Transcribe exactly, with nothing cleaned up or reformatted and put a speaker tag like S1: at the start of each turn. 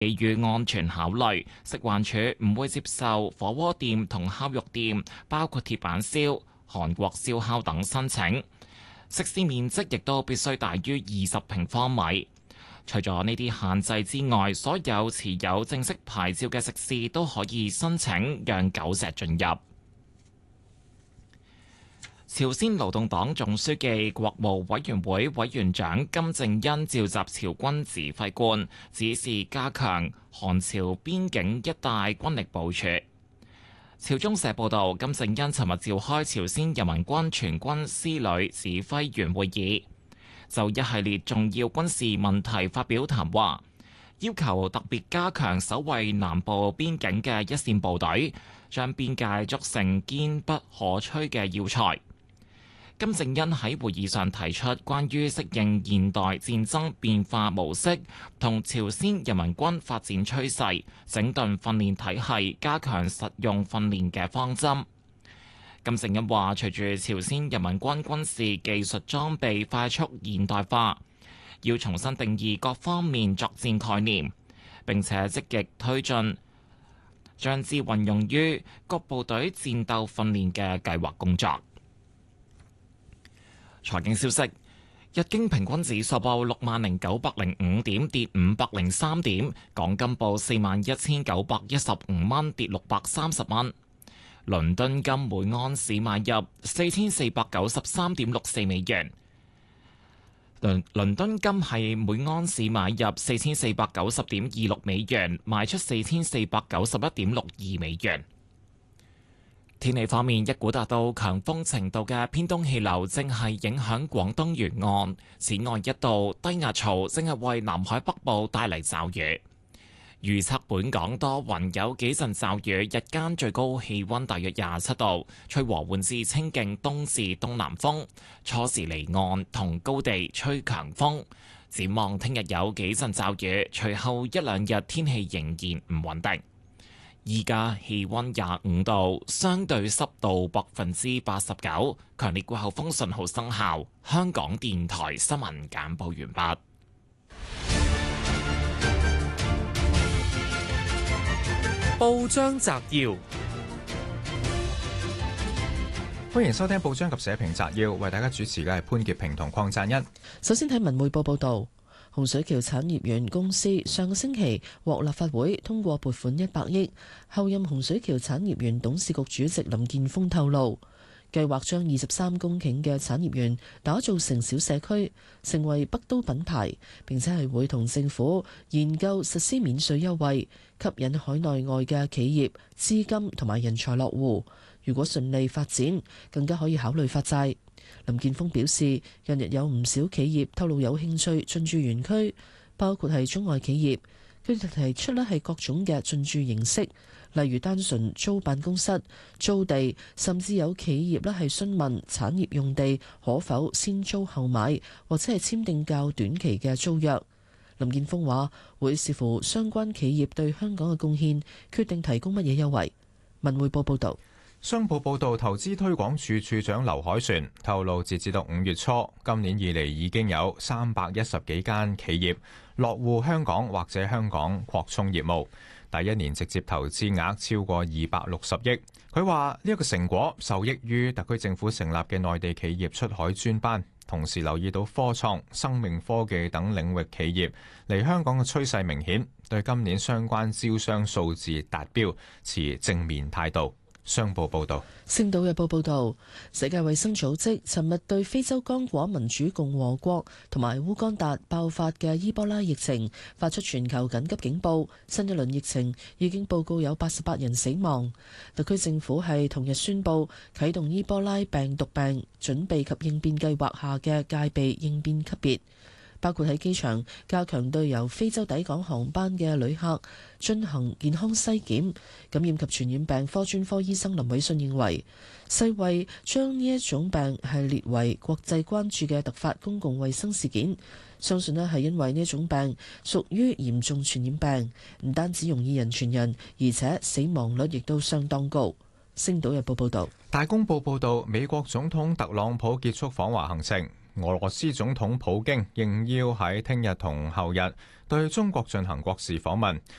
S1: 基於安全考慮，食環署唔會接受火鍋店同烤肉店，包括鐵板燒、韓國燒烤等申請。食肆面積亦都必須大於二十平方米。除咗呢啲限制之外，所有持有正式牌照嘅食肆都可以申請讓狗隻進入。朝鮮勞動黨總書記、國務委員會委員長金正恩召集朝軍指揮官，指示加強韓朝邊境一帶軍力部署。朝中社報道，金正恩尋日召開朝鮮人民軍全軍司旅指揮員會議，就一系列重要軍事問題發表談話，要求特別加強守衛南部邊境嘅一線部隊，將邊界築成堅不可摧嘅要塞。金正恩喺會議上提出關於適應現代戰爭變化模式同朝鮮人民軍發展趨勢、整頓訓練體系、加強實用訓練嘅方針。金正恩話：隨住朝鮮人民軍軍事技術裝備快速現代化，要重新定義各方面作戰概念，並且積極推進將之運用於各部隊戰鬥訓練嘅計劃工作。財經消息：日經平均指數報六萬零九百零五點，跌五百零三點；港金報四萬一千九百一十五蚊，跌六百三十蚊。倫敦金每盎司買入四千四百九十三點六四美元。倫倫敦金係每盎司買入四千四百九十點二六美元，賣出四千四百九十一點六二美元。天氣方面，一股達到強風程度嘅偏東氣流正係影響廣東沿岸，此外一道低壓槽正係為南海北部帶嚟驟雨。預測本港多雲，有幾陣驟雨，日間最高氣溫大約廿七度，吹和緩至清勁東至東南風，初時離岸同高地吹強風。展望聽日有幾陣驟雨，隨後一兩日天氣仍然唔穩定。依家氣溫廿五度，相對濕度百分之八十九，強烈季候風信號生效。香港電台新聞簡報完畢。
S2: 報章摘要，
S3: 歡迎收聽報章及社評摘要，為大家主持嘅係潘潔平同鄺贊恩。
S4: 首先睇文匯報報道。洪水橋產業園公司上個星期獲立法會通過撥款一百億，後任洪水橋產業園董事局主席林健鋒透露，計劃將二十三公頃嘅產業園打造成小社區，成為北都品牌，並且係會同政府研究實施免稅優惠，吸引海內外嘅企業資金同埋人才落戶。如果順利發展，更加可以考慮發債。林健鋒表示，近日有唔少企業透露有興趣進駐園區，包括係中外企業。佢哋提出咧係各種嘅進駐形式，例如單純租辦公室、租地，甚至有企業咧係詢問產業用地可否先租後買，或者係簽訂較短期嘅租約。林健鋒話會視乎相關企業對香港嘅貢獻，決定提供乜嘢優惠。文匯報報道。
S3: 商報報導，投資推廣署署長劉凱旋透露，截至到五月初，今年以嚟已經有三百一十幾間企業落戶香港或者香港擴充業務，第一年直接投資額超過二百六十億。佢話呢一個成果受益於特區政府成立嘅內地企業出海專班，同時留意到科創、生命科技等領域企業嚟香港嘅趨勢明顯，對今年相關招商數字達標持正面態度。商報報道，《
S4: 星島日報》報道，世界衛生組織尋日對非洲剛果民主共和國同埋烏干達爆發嘅伊波拉疫情發出全球緊急警報。新一輪疫情已經報告有八十八人死亡。特區政府係同日宣布啟動伊波拉病毒病準備及應變計劃下嘅戒備應變級別，包括喺機場加強對由非洲抵港航班嘅旅客進行健康篩檢。感染及傳染病科專科醫生林偉信認為，世衛將呢一種病係列為國際關注嘅突發公共衛生事件，相信呢係因為呢一種病屬於嚴重傳染病，唔單止容易人傳人，而且死亡率亦都相當高。星島日報報道。
S3: 大公報報道，美國總統特朗普結束訪華行程。俄羅斯總統普京應邀喺聽日同後日對中國進行國事訪問，